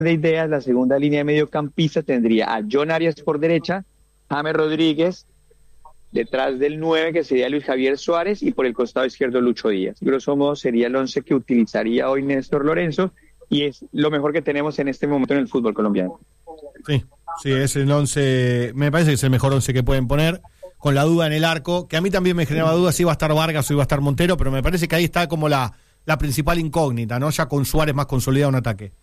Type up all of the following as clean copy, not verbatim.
de ideas, la segunda línea de mediocampista tendría a John Arias por derecha, James Rodríguez detrás del 9, que sería Luis Javier Suárez, y por el costado izquierdo Lucho Díaz. Grosso modo sería el 11 que utilizaría hoy Néstor Lorenzo, y es lo mejor que tenemos en este momento en el fútbol colombiano. Sí, es el 11, me parece que es el mejor 11 que pueden poner, con la duda en el arco, que a mí también me generaba dudas si iba a estar Vargas o iba a estar Montero, pero me parece que ahí está como la principal incógnita, ¿no? Ya con Suárez más consolidado en ataque.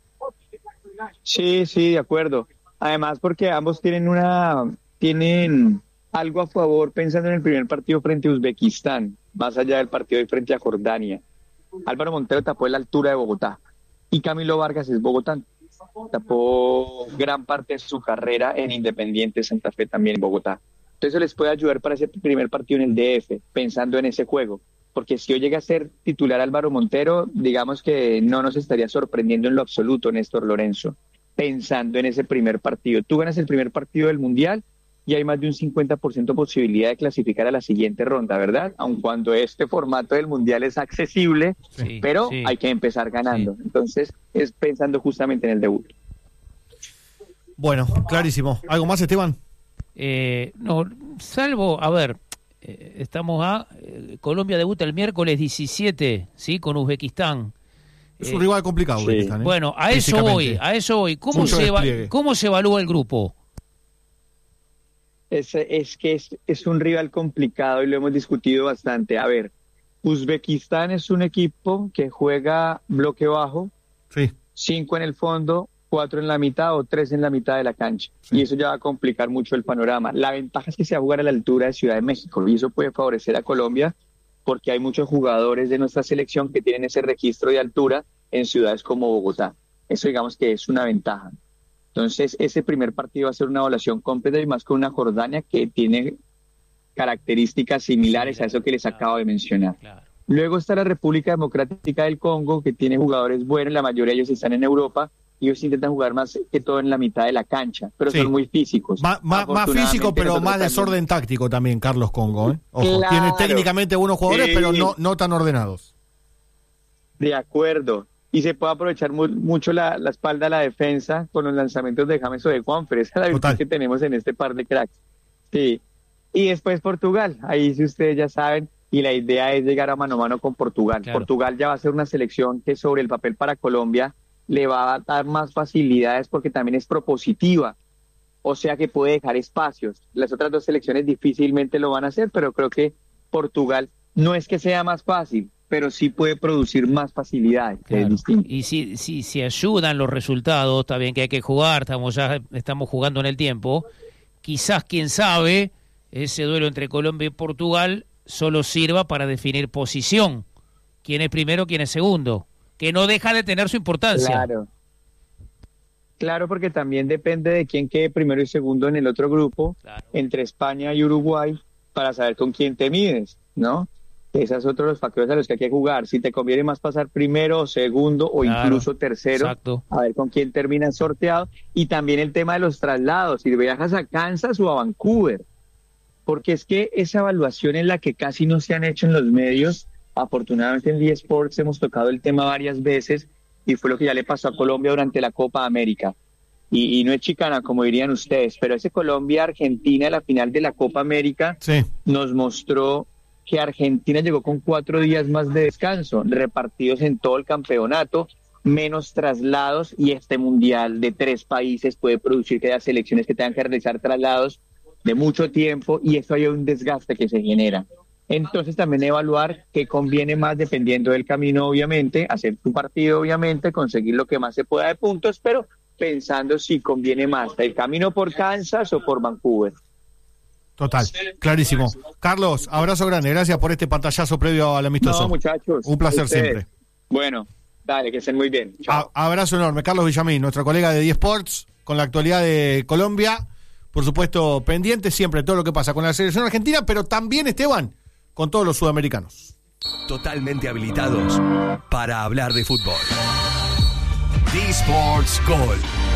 Sí, de acuerdo. Además porque ambos tienen algo a favor pensando en el primer partido frente a Uzbekistán, más allá del partido de frente a Jordania. Álvaro Montero tapó la altura de Bogotá y Camilo Vargas es bogotano. Tapó gran parte de su carrera en Independiente Santa Fe, también en Bogotá. Entonces eso les puede ayudar para ese primer partido en el DF, pensando en ese juego. Porque si hoy llega a ser titular Álvaro Montero, digamos que no nos estaría sorprendiendo en lo absoluto Néstor Lorenzo, pensando en ese primer partido. Tú ganas el primer partido del Mundial y hay más de un 50% posibilidad de clasificar a la siguiente ronda, ¿verdad? Aun cuando este formato del Mundial es accesible, pero hay que empezar ganando. Entonces es pensando justamente en el debut. Bueno, clarísimo. ¿Algo más, Esteban? No, salvo, a ver, estamos Colombia debuta el miércoles 17, ¿sí? Con Uzbekistán. Es un rival complicado, Uzbekistán. Bueno, a eso voy. ¿Cómo se evalúa el grupo? Es que es un rival complicado y lo hemos discutido bastante. A ver, Uzbekistán es un equipo que juega bloque bajo, 5 en el fondo, 4 en la mitad o 3 en la mitad de la cancha. Y eso ya va a complicar mucho el panorama. La ventaja es que se va a jugar a la altura de Ciudad de México y eso puede favorecer a Colombia porque hay muchos jugadores de nuestra selección que tienen ese registro de altura en ciudades como Bogotá. Eso digamos que es una ventaja. Entonces ese primer partido va a ser una evaluación completa y más con una Jordania que tiene características similares a eso que les acabo de mencionar. Luego está la República Democrática del Congo, que tiene jugadores buenos, la mayoría de ellos están en Europa, y ellos intentan jugar más que todo en la mitad de la cancha, pero son muy físicos. Más físico, pero más desorden táctico también, Carlos Congo. Ojo, tiene técnicamente buenos jugadores, pero no tan ordenados. De acuerdo. Y se puede aprovechar mucho la espalda de la defensa con los lanzamientos de James o de Juanfer. Esa es la virtud que tenemos en este par de cracks. Sí. Y después Portugal. Ahí, si ustedes ya saben, y la idea es llegar a mano con Portugal. Claro. Portugal ya va a ser una selección que sobre el papel para Colombia le va a dar más facilidades porque también es propositiva. O sea que puede dejar espacios. Las otras dos selecciones difícilmente lo van a hacer, pero creo que Portugal no es que sea más fácil, pero sí puede producir más facilidades. Claro. Y si ayudan los resultados, está bien que hay que jugar, estamos jugando en el tiempo, quizás, quién sabe, ese duelo entre Colombia y Portugal solo sirva para definir posición, quién es primero, quién es segundo, que no deja de tener su importancia. Claro, porque también depende de quién quede primero y segundo en el otro grupo, entre España y Uruguay, para saber con quién te mides, ¿no? Esos son otros los factores a los que hay que jugar. Si te conviene más pasar primero, segundo o incluso tercero, a ver con quién terminan sorteado. Y también el tema de los traslados, si viajas a Kansas o a Vancouver. Porque es que esa evaluación en la que casi no se han hecho en los medios, afortunadamente en eSports hemos tocado el tema varias veces y fue lo que ya le pasó a Colombia durante la Copa América. Y no es chicana, como dirían ustedes, pero ese Colombia-Argentina, la final de la Copa América, nos mostró que Argentina llegó con 4 días más de descanso, repartidos en todo el campeonato, menos traslados, y este mundial de 3 países puede producir que haya selecciones que tengan que realizar traslados de mucho tiempo, y eso hay un desgaste que se genera. Entonces también evaluar qué conviene más dependiendo del camino, obviamente, hacer tu partido, obviamente, conseguir lo que más se pueda de puntos, pero pensando si conviene más el camino por Kansas o por Vancouver. Total, clarísimo. Carlos, abrazo grande, gracias por este pantallazo previo al amistoso. No, muchachos. Un placer siempre. Bueno, dale, que estén muy bien. Chao. Abrazo enorme. Carlos Villamín, nuestra colega de eSports, con la actualidad de Colombia. Por supuesto, pendiente siempre de todo lo que pasa con la selección argentina, pero también, Esteban, con todos los sudamericanos. Totalmente habilitados para hablar de fútbol. eSports Gold.